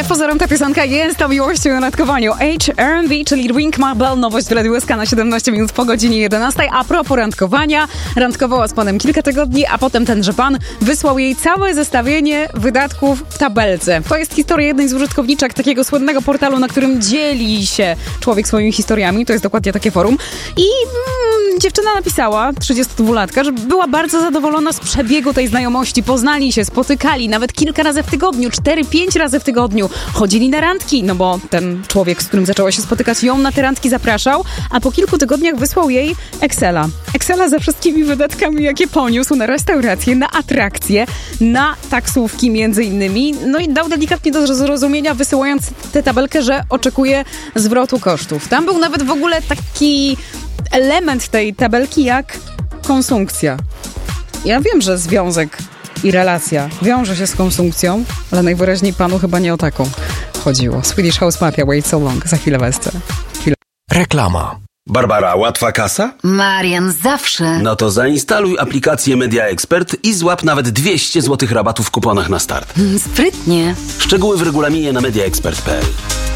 Wbrew pozorom ta piosenka jest o miłości i randkowaniu. HRV, czyli Ring My Bell, nowość w Radiu SK na 17 minut po godzinie 11. A propos randkowania, randkowała z panem kilka tygodni, a potem tenże pan wysłał jej całe zestawienie wydatków w tabelce. To jest historia jednej z użytkowniczek takiego słynnego portalu, na którym dzieli się człowiek swoimi historiami. To jest dokładnie takie forum. I dziewczyna napisała, 32-latka, że była bardzo zadowolona z przebiegu tej znajomości. Poznali się, spotykali nawet kilka razy w tygodniu, 4-5 razy w tygodniu. Chodzili na randki, no bo ten człowiek, z którym zaczęła się spotykać, ją na te randki zapraszał, a po kilku tygodniach wysłał jej Excela. Excela ze wszystkimi wydatkami, jakie poniósł na restauracje, na atrakcje, na taksówki między innymi. No i dał delikatnie do zrozumienia, wysyłając tę tabelkę, że oczekuje zwrotu kosztów. Tam był nawet w ogóle taki element tej tabelki jak konsumpcja. Ja wiem, że związek i relacja wiąże się z konsumpcją, ale najwyraźniej panu chyba nie o taką chodziło. Swedish House Mafia, Wait So Long. Za chwilę wesce. Reklama. Barbara, łatwa kasa? Marian, zawsze. No to zainstaluj aplikację Media Expert i złap nawet 200 zł rabatu w kuponach na start. Sprytnie. Szczegóły w regulaminie na mediaexpert.pl.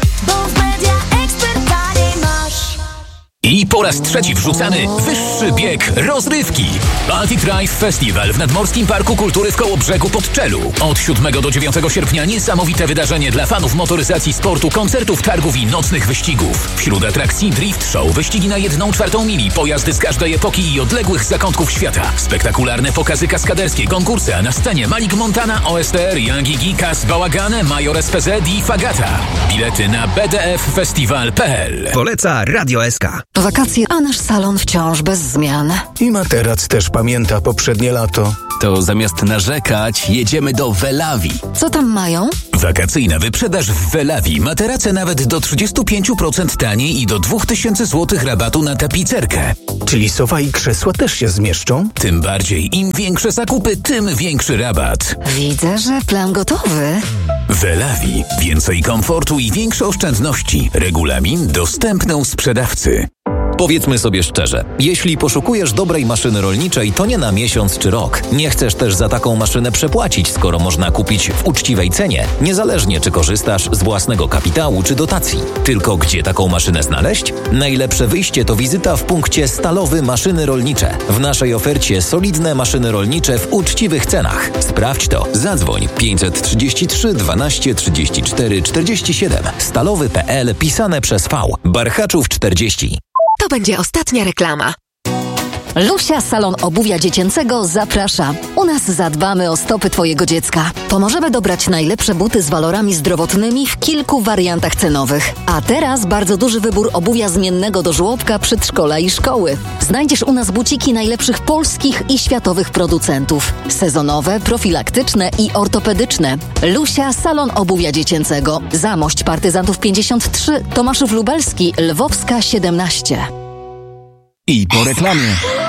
I po raz trzeci wrzucany wyższy bieg rozrywki. Baltic Drive Festival w Nadmorskim Parku Kultury w Kołobrzegu pod Czelu. Od 7 do 9 sierpnia niesamowite wydarzenie dla fanów motoryzacji, sportu, koncertów, targów i nocnych wyścigów. Wśród atrakcji drift show, wyścigi na 1/4 mili, pojazdy z każdej epoki i odległych zakątków świata. Spektakularne pokazy kaskaderskie, konkursy, a na scenie Malik Montana, OSTR, Young Gigi, Kas Bałagane, Major SPZ i Fagata. Bilety na bdffestival.pl. Poleca Radio SK. Wakacje, a nasz salon wciąż bez zmian. I materac też pamięta poprzednie lato. To zamiast narzekać, jedziemy do Velavi. Co tam mają? Wakacyjna wyprzedaż w Velavi. Materace nawet do 35% taniej i do 2000 zł rabatu na tapicerkę. Czyli sofa i krzesła też się zmieszczą? Tym bardziej, im większe zakupy, tym większy rabat. Widzę, że plan gotowy. Velavi. Więcej komfortu i większe oszczędności. Regulamin dostępny u sprzedawcy. Powiedzmy sobie szczerze, jeśli poszukujesz dobrej maszyny rolniczej, to nie na miesiąc czy rok. Nie chcesz też za taką maszynę przepłacić, skoro można kupić w uczciwej cenie, niezależnie czy korzystasz z własnego kapitału czy dotacji. Tylko gdzie taką maszynę znaleźć? Najlepsze wyjście to wizyta w punkcie Stalowy Maszyny Rolnicze. W naszej ofercie solidne maszyny rolnicze w uczciwych cenach. Sprawdź to. Zadzwoń 533 12 34 47. Stalowy.pl pisane przez V. Barchaczów 40. To będzie ostatnia reklama. Lusia Salon Obuwia Dziecięcego zaprasza. U nas zadbamy o stopy Twojego dziecka. Pomożemy dobrać najlepsze buty z walorami zdrowotnymi w kilku wariantach cenowych. A teraz bardzo duży wybór obuwia zmiennego do żłobka, przedszkola i szkoły. Znajdziesz u nas buciki najlepszych polskich i światowych producentów. Sezonowe, profilaktyczne i ortopedyczne. Lusia Salon Obuwia Dziecięcego. Zamość Partyzantów 53, Tomaszów Lubelski, Lwowska 17. I po reklamie.